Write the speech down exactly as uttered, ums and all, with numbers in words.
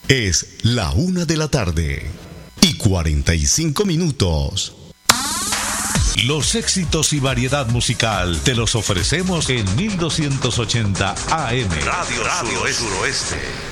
Es la una de la tarde y cuarenta y cinco minutos. Los éxitos y variedad musical te los ofrecemos en mil doscientos ochenta A M. Radio, Radio Suroeste.